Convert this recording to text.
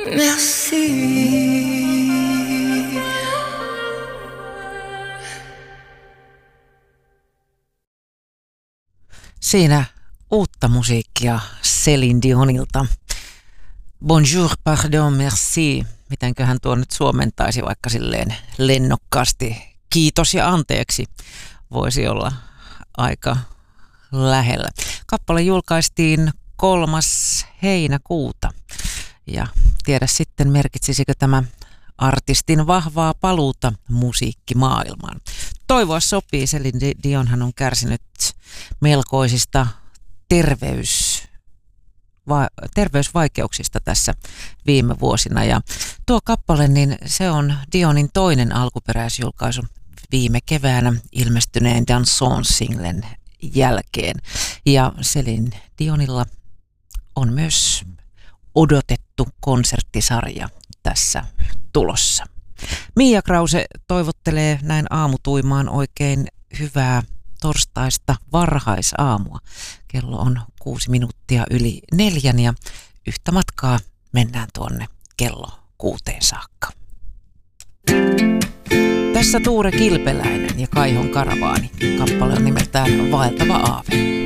Merci. Siinä uutta musiikkia Céline Dionilta. Bonjour, pardon, merci. Mitenköhän tuo nyt suomentaisi vaikka silleen lennokkaasti. Kiitos ja anteeksi. Voisi olla aika lähellä. Kappale julkaistiin 3. heinäkuuta. Ja tiedä sitten, merkitsisikö tämä artistin vahvaa paluuta musiikkimaailmaan. Toivoa sopii. Céline Dionhan on kärsinyt melkoisista terveysvaikeuksista tässä viime vuosina. Ja tuo kappale, niin se on Dionin toinen alkuperäisjulkaisu viime keväänä ilmestyneen Danson-singlen jälkeen. Ja Céline Dionilla on myös odotettu konserttisarja tässä tulossa. Mia Krause toivottelee näin aamutuimaan oikein hyvää torstaista varhaisaamua. Kello on 6 minuuttia yli 4 ja yhtä matkaa mennään tuonne kello 6 saakka. Tässä Tuure Kilpeläinen ja Kaihon Karavaani. Kappale on nimeltään Vaeltava aave.